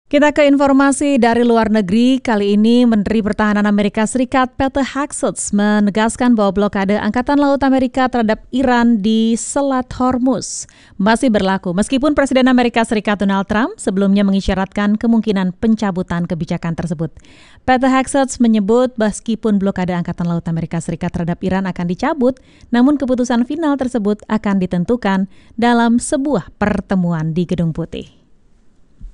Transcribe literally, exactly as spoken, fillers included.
Kita ke informasi dari luar negeri. Kali ini Menteri Pertahanan Amerika Serikat Pete Hegseth menegaskan bahwa blokade Angkatan Laut Amerika terhadap Iran di Selat Hormuz masih berlaku meskipun Presiden Amerika Serikat Donald Trump sebelumnya mengisyaratkan kemungkinan pencabutan kebijakan tersebut. Pete Hegseth menyebut meskipun blokade Angkatan Laut Amerika Serikat terhadap Iran akan dicabut, namun keputusan final tersebut akan ditentukan dalam sebuah pertemuan di Gedung Putih.